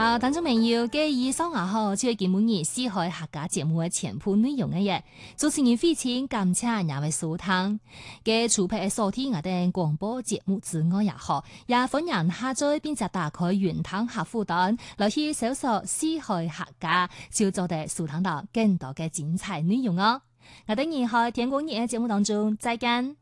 好，聽眾朋友，嘅以上啊好，就係今每日四海客家節目嘅全部內容嘅嘢。主持人費清感謝兩位收聽嘅除咗收聽我哋廣播節目之外也好，也歡迎下載並且打開雲端客戶端來去搜索四海客家，就做得收聽到更多嘅精彩內容哦。我哋以後天光日嘅節目當中再見。